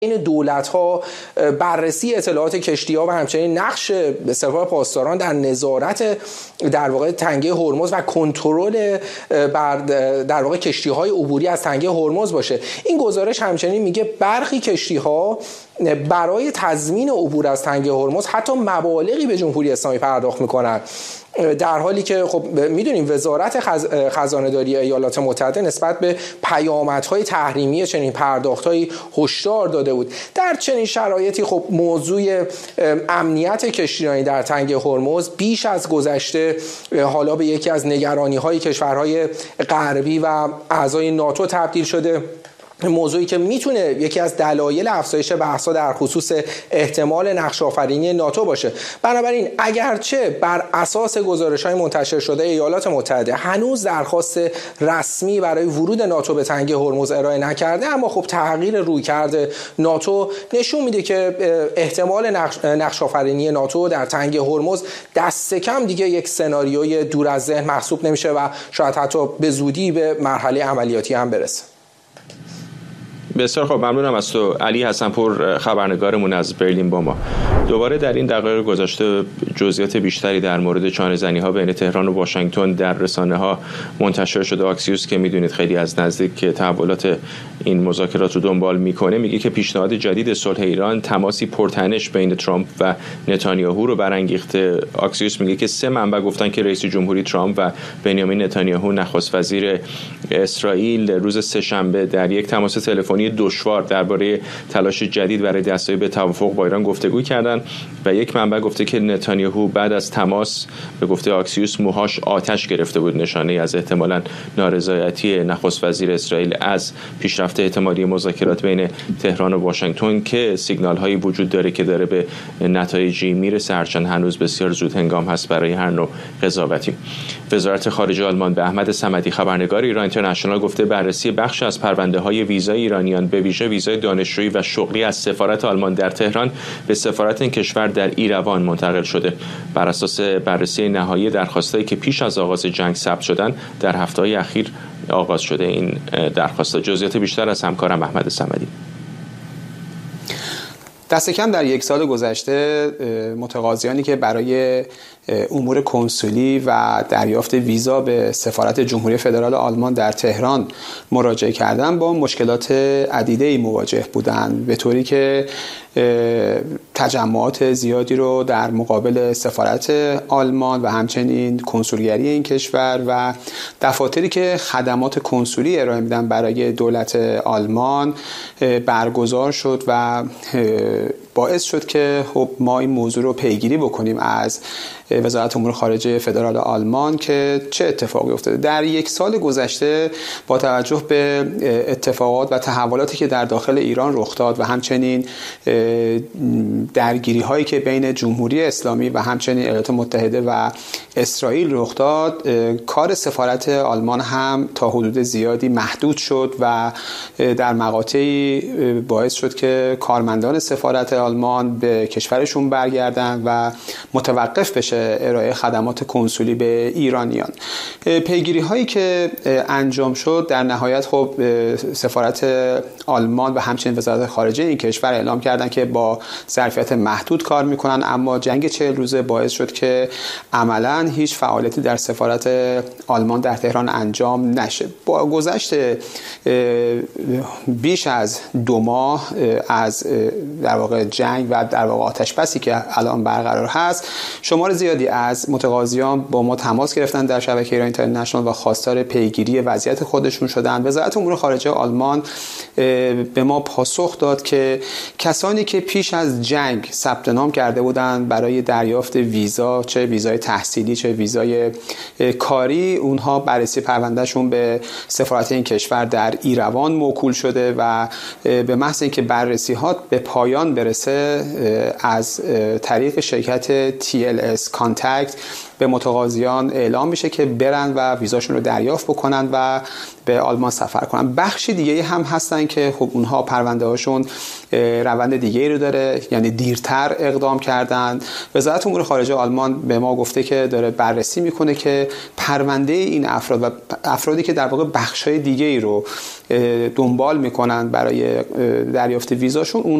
این دولت‌ها بررسی اطلاعات کشتی‌ها و همچنین نقش سپاه پاسداران در نظارت در واقع تنگه هرمز و کنترل بر در واقع کشتی‌های عبوری از تنگه هرمز باشه. این گزارش همچنین میگه برخی کشتی‌ها برای تضمین عبور از تنگه هرمز حتی مبالغی به جمهوری اسلامی پرداخت میکنن، در حالی که خب میدونیم وزارت خزانه‌داری ایالات متحده نسبت به پیامدهای تحریمی چنین پرداخت‌هایی هشدار داده بود. در چنین شرایطی خب موضوع امنیت کشتیرانی در تنگه هرمز بیش از گذشته حالا به یکی از نگرانی‌های کشورهای غربی و اعضای ناتو تبدیل شده، موضوعی که میتونه یکی از دلایل افزایش بحث‌ها در خصوص احتمال نقش‌آفرینی ناتو باشه. بنابراین اگرچه بر اساس گزارش‌های منتشر شده ایالات متحده هنوز درخواست رسمی برای ورود ناتو به تنگه هرمز ارائه نکرده، اما خب تغییر رویکرد ناتو نشون میده که احتمال نقش‌آفرینی ناتو در تنگه هرمز دست کم دیگه یک سناریوی دور از ذهن محسوب نمیشه و شاید حتی به زودی به مرحله عملیاتی هم برسه. بسیار خب، ممنونم از تو علی حسن‌پور، خبرنگارمون از برلین با ما. دوباره در این دقایق گذشته جزئیات بیشتری در مورد چانه‌زنی‌ها بین تهران و واشنگتن در رسانه‌ها منتشر شده. آکسیوس که میدونید خیلی از نزدیک تحولات این مذاکرات رو دنبال میکنه، میگه که پیشنهاد جدید صلح ایران تماسی پرتنش بین ترامپ و نتانیاهو رو برانگیخته. آکسیوس میگه که 3 منبع گفتن که رئیس جمهوری ترامپ و بنیامین نتانیاهو نخست وزیر اسرائیل روز سه‌شنبه در یک تماس تلفنی دشوار درباره تلاش جدید برای دستیابی به توافق با ایران گفتگو کردند و یک منبع گفته که نتانیاهو بعد از تماس به گفته آکسیوس موهاش آتش گرفته بود، نشانه از احتمالاً نارضایتی نخست وزیر اسرائیل از پیشرفت احتمالی مذاکرات بین تهران و واشنگتن که سیگنال هایی وجود داره که داره به نتایجی میرسه، هرچند هنوز بسیار زود هنگام هست برای هر نوع قضاوتی. وزارت خارجه آلمان به احمد صمدی خبرنگار ایران اینترنشنال گفته بررسی بخش از پرونده های ویزای ایرانیان به ویژه ویزای دانشجویی و شغلی از سفارت آلمان در تهران به سفارت این کشور در ایروان منتقل شده. بر اساس بررسی نهایی درخواستایی که پیش از آغاز جنگ ثبت شدن در هفته‌های اخیر آغاز شده این درخواست‌ها. جزئیات بیشتر از همکارم احمد صمدی. دست کم در 1 سال گذشته متقاضیانی که برای امور کنسولی و دریافت ویزا به سفارت جمهوری فدرال آلمان در تهران مراجعه کردن با مشکلات عدیده‌ای مواجه بودند، به طوری که تجمعات زیادی رو در مقابل سفارت آلمان و همچنین کنسولگری این کشور و دفاتری که خدمات کنسولی ارائه میدن برای دولت آلمان برگزار شد و باعث شد که خب ما این موضوع رو پیگیری بکنیم از وزارت امور خارجه فدرال آلمان که چه اتفاقی افتاده. در 1 سال گذشته با توجه به اتفاقات و تحولاتی که در داخل ایران رخ داد و همچنین درگیری هایی که بین جمهوری اسلامی و همچنین ایالات متحده و اسرائیل رخ داد، کار سفارت آلمان هم تا حدود زیادی محدود شد و در مقاطعی باعث شد که کارمندان سفارت آلمان به کشورشون برگردن و متوقف بشه ارائه خدمات کنسولی به ایرانیان. پیگیری هایی که انجام شد در نهایت خب سفارت آلمان و همچنین وزارت خارجه این کشور اعلام کردن که با ظرفیت محدود کار میکنن، اما جنگ 40 روزه باعث شد که عملاً هیچ فعالیتی در سفارت آلمان در تهران انجام نشه. با گذشت بیش از 2 ماه از در واقع جنگ و در واقع آتش‌بسی که الان برقرار هست، شمار زیادی از متقاضیان با ما تماس گرفتن در شبکه ایران اینترنشنال و خواستار پیگیری وضعیت خودشون شدن. وزارت امور خارجه آلمان به ما پاسخ داد که کسانی که پیش از جنگ ثبت نام کرده بودند برای دریافت ویزا، چه ویزای تحصیلی چه ویزای کاری، اونها بررسی پروندهشون به سفارت این کشور در ایروان موکول شده و به محض اینکه بررسی ها به پایان برسه از طریق شرکت TLS کانتکت به متقاضیان اعلام میشه که برن و ویزاشون رو دریافت بکنن و به آلمان سفر کنن. بخش دیگه هم هستن که خب اونها پرونده هاشون روند دیگه رو داره، یعنی دیرتر اقدام کردن. وزارت امور خارجه آلمان به ما گفته که داره بررسی میکنه که پرونده این افراد و افرادی که در واقع بخش‌های دیگه‌ای رو دنبال میکنن برای دریافت ویزاشون